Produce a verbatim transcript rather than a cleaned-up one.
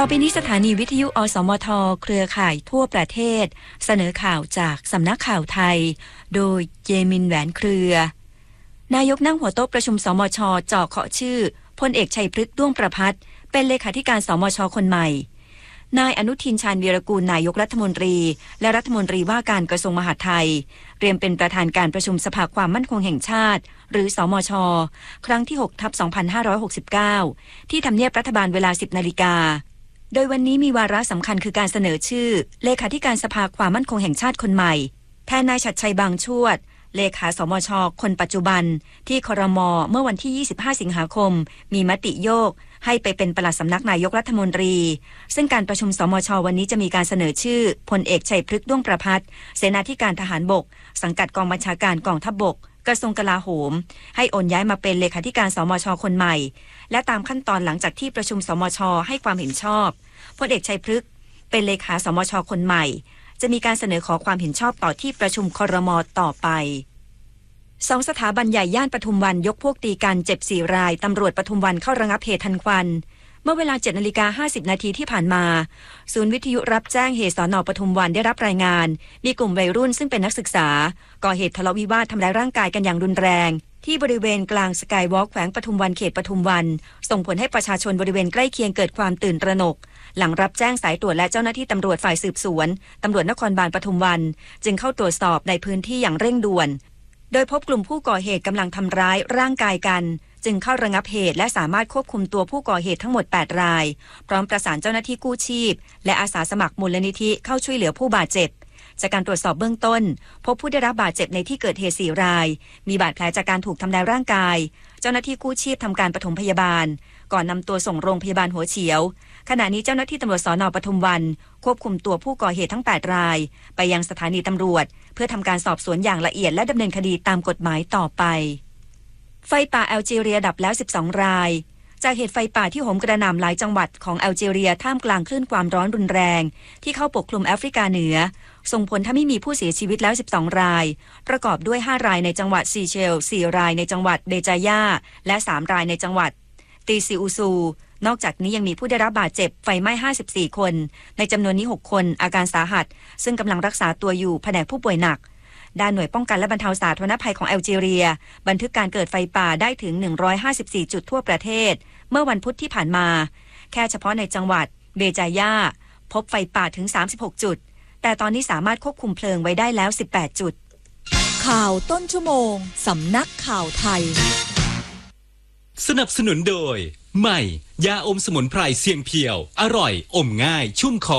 ต่อไปนี้สถานีวิทยุอสมทเครือข่ายทั่วประเทศเสนอข่าวจากสำนักข่าวไทยโดยเยมินแหวนเครือนายกนั่งหัวโต๊ะประชุมสมชจ่อเคาะชื่อพลเอกชัยพฤกษ์ด้วงประภัตรเป็นเลขาธิการสมชคนใหม่นายอนุทินชาญวีรกูลนายกรัฐมนตรีและรัฐมนตรีว่าการกระทรวงมหาดไทยเตรียมเป็นประธานการประชุมสภาความมั่นคงแห่งชาติหรือสมชครั้งที่หกทับสองพันห้าร้อยหกสิบเก้าที่ทำเนียบรัฐบาลเวลา สิบนาฬิกาโดยวันนี้มีวาระสำคัญคือการเสนอชื่อเลขาธิการสภาความมั่นคงแห่งชาติคนใหม่แทนนายฉัตรชัยบางชวดเลขาสมชคนปัจจุบันที่ครม.เมื่อวันที่ยี่สิบห้าสิงหาคมมีมติโยกให้ไปเป็นปลัดสำนักนายกรัฐมนตรีซึ่งการประชุมสมชวันนี้จะมีการเสนอชื่อพลเอกชัยพฤกษ์ด้วงประภัตรเสนาธิการทหารบกสังกัดกองบัญชาการกองทัพบกกระทรวงกลาโหมให้โอนย้ายมาเป็นเลขาธิการสมชคนใหม่และตามขั้นตอนหลังจากที่ประชุมสมชให้ความเห็นชอบพลเอกชัยพฤกษ์เป็นเลขาสมชคนใหม่จะมีการเสนอขอความเห็นชอบต่อที่ประชุมครม.ต่อไปสองสถาบันใหญ่ย่านปทุมวันยกพวกตีกันเจ็บสี่รายตำรวจปทุมวันเข้าระงับเหตุทันควันเมื่อเวลา เจ็ดนาฬิกาห้าสิบนาทีที่ผ่านมาศูนย์วิทยุรับแจ้งเหตุสน.ปทุมวันได้รับรายงานมีกลุ่มวัยรุ่นซึ่งเป็นนักศึกษาก่อเหตุทะเลาะวิวาททำร้ายร่างกายกันอย่างรุนแรงที่บริเวณกลางสกายวอล์กแขวงปทุมวันเขตปทุมวันส่งผลให้ประชาชนบริเวณใกล้เคียงเกิดความตื่นตระหนกหลังรับแจ้งสายตรวจและเจ้าหน้าที่ตำรวจฝ่ายสืบสวนตำรวจนครบาลปทุมวันจึงเข้าตรวจสอบในพื้นที่อย่างเร่งด่วนโดยพบกลุ่มผู้ก่อเหตุกำลังทำร้ายร่างกายกันจึงเข้าระงับเหตุและสามารถควบคุมตัวผู้ก่อเหตุทั้งหมดแปดรายพร้อมประสานเจ้าหน้าที่กู้ชีพและอาสาสมัครมูลนิธิเข้าช่วยเหลือผู้บาดเจ็บจากการตรวจสอบเบื้องต้นพบผู้ได้รับบาดเจ็บในที่เกิดเหตุสี่รายมีบาดแผลจากการถูกทำร้ายร่างกายเจ้าหน้าที่กู้ชีพทำการปฐมพยาบาลก่อนนำตัวส่งโรงพยาบาลหัวเฉียวขณะนี้เจ้าหน้าที่ตำรวจสน.ปทุมวันควบคุมตัวผู้ก่อเหตุทั้งแปดรายไปยังสถานีตำรวจเพื่อทำการสอบสวนอย่างละเอียดและดำเนินคดีตามกฎหมายต่อไปไฟป่าแอลจีเรียดับแล้วสิบสองรายจากเหตุไฟป่าที่โหมกระหน่ำหลายจังหวัดของแอลจีเรียท่ามกลางคลื่นความร้อนรุนแรงที่เข้าปกคลุมแอฟริกาเหนือส่งผลทำให้มีผู้เสียชีวิตแล้วสิบสองรายประกอบด้วยห้ารายในจังหวัดซีเชลสี่รายในจังหวัดเบจายาและสามรายในจังหวัดตีซิอูซูนอกจากนี้ยังมีผู้ได้รับบาดเจ็บไฟไหม้ห้าสิบสี่คนในจำนวนนี้หกคนอาการสาหัสซึ่งกำลังรักษาตัวอยู่แผนกผู้ป่วยหนักด้านหน่วยป้องกันและบรรเทาสาธารณภัยของแอลจีเรียบันทึกการเกิดไฟป่าได้ถึงหนึ่งร้อยห้าสิบสี่จุดทั่วประเทศเมื่อวันพุธที่ผ่านมาแค่เฉพาะในจังหวัดเบจายาพบไฟป่าถึงสามสิบหกจุดแต่ตอนนี้สามารถควบคุมเพลิงไว้ได้แล้วสิบแปดจุดข่าวต้นชั่วโมงสำนักข่าวไทยสนับสนุนโดยใหม่ยาอมสมุนไพรเสียงเพียวอร่อยอมง่ายชุ่มคอ